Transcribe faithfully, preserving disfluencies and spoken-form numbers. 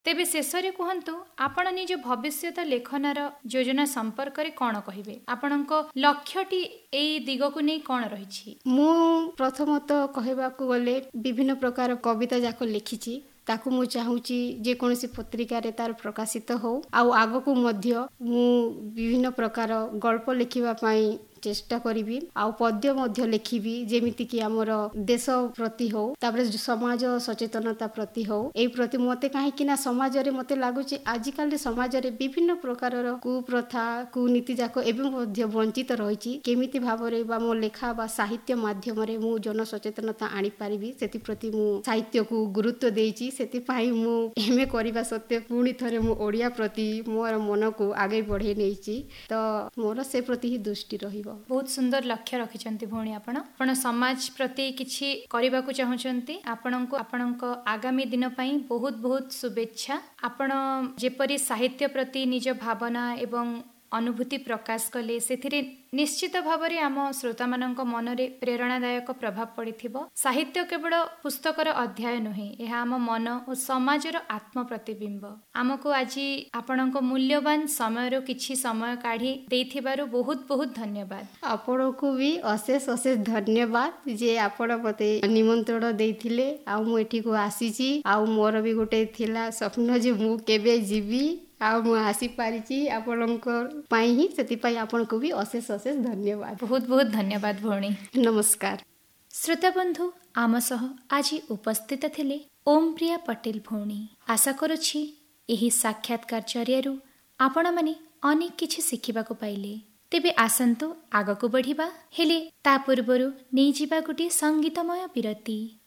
तेबे शेषरे कहतु आपण निज भविष्यत लेखनार योजना संपर्क रे कौन कहिबे आपणक लक्ष्यटी एई दिग को नै कौन रहिछि? मु प्रथमत कहबाकू गले विभिन्न प्रकार कविता जाक लिखिछि ताकू मु चाहूची जे कोनोसी पत्रिका रे तार प्रकाशित हो आउ आगकू मध्य मु विभिन्न प्रकार गल्प लिखिबा पई चेष्टा करिबी आउ पद्य मध्य लिखिबी जेमिति कि हमर देश प्रति हो तापर समाज सचेतनता प्रति हो एई प्रति मते काहे कि ना समाज रे मते लागुची आजिकाल समाज रे विभिन्न प्रकार कुप्रथा कुनीति जाक एवं मध्य वंचित रहिछि केमिति भाबरे बा मो लेखा बा साहित्य माध्यम रे मु जन सचेतनता आनी पारिबी सेति प्रति मु साहित्य को गुरुत्व देइछि सेति पई मु एमे करिबा सत्य पुनी थरे मु ओडिया प्रति मोर मन को आगे बढ़े नेइछि तो मोर से प्रति ही दृष्टि रहिबो। बहुत सुंदर लक्ष्य रखिछंती भौणी आपण आपण समाज प्रति किछि करिबा को चाहुछंती आपणको आपणक आगामी दिन पई बहुत बहुत शुभेच्छा। आपण जेपरि साहित्य प्रति निज भावना एवं अनुभूति प्रकाश कले सेथिरे निश्चित भावरे आम श्रोता मानक मनरे प्रेरणादायक प्रभाव पड़िथिबो। साहित्य केवल पुस्तकर अध्याय नुहे एहा आम मन और समाजर आत्म प्रतिबिंब। आमको आज आपणक मूल्यवान समय किछि समय काढी देइथिबारु बहुत बहुत धन्यवाद। आपणको भी अशेष अशेष धन्यवाद जे आपण मते निमंत्रण देइथिले आ मु एठी को आसीची आ मोर भी गोटे थिला स्वप्न जे मु केबे जीवी आ मु आसी पारिची आपणकर पई ही सेति पई आपणको भी अशेष अशेष धन्यवाद। बहुत बहुत धन्यवाद भौणी। नमस्कार। श्रोता बंधु आम सह आज उपस्थित थिले ओम प्रिया पटेल भौणी। आशा करुछि एही साक्षात्कार जरियारु आपण माने अनेक किछि शिखिबा को पाइले। तेबे आसंतु आगको बढ़िबा हेले ता पूर्वरु नै जिबा गुटी संगीतमय विरति।